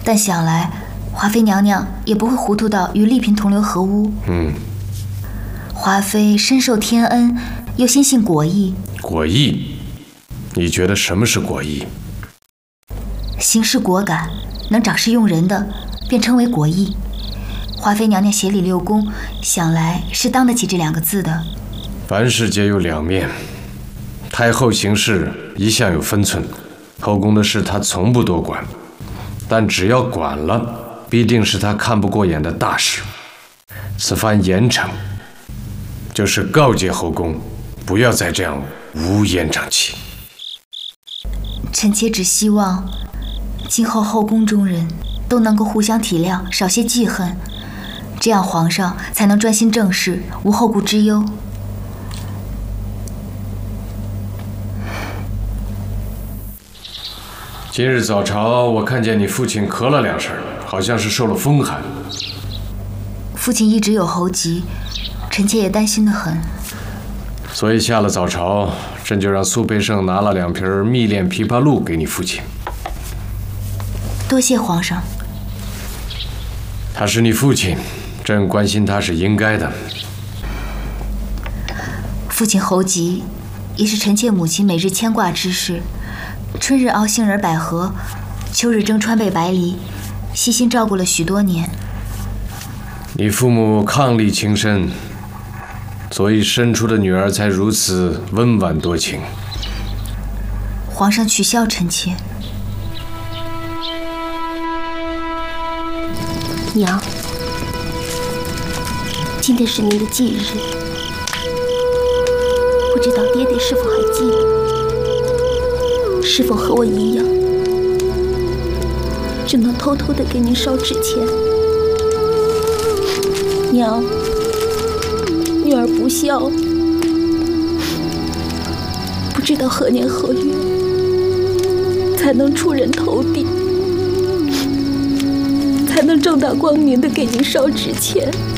但想来华妃娘娘也不会糊涂到与丽嫔同流合污。华妃深受天恩，又心信果毅。 果毅？你觉得什么是果毅？ 行事果敢，能长事用人的，便称为果毅。华妃娘娘协理六宫，想来是当得起这2个字的。 凡事皆有两面，太后行事一向有分寸，后宫的事她从不多管，但只要管了，必定是她看不过眼的大事。此番严惩，就是告诫后宫，不要再这样乌烟瘴气。 臣妾只希望，今后后宫中人都能够互相体谅，少些记恨，这样皇上才能专心政事，无后顾之忧。 今日早朝，我看见你父亲咳了2声，好像是受了风寒。 父亲一直有喉疾，臣妾也担心得很。 所以下了早朝，朕就让苏培盛拿了2瓶蜜炼枇杷露给你父亲。 多谢皇上。 他是你父亲，朕关心他是应该的。 父亲喉疾，也是臣妾母亲每日牵挂之事。春日熬杏仁百合，秋日蒸川贝白梨，细心照顾了许多年。 你父母伉俪情深，所以生出的女儿才如此温婉多情。 皇上取笑臣妾。 娘，今天是您的忌日，不知道爹爹是否还记得？是否和我一样，只能偷偷地给您烧纸钱？娘，女儿不孝，不知道何年何月才能出人头地，才能正大光明地给您烧纸钱。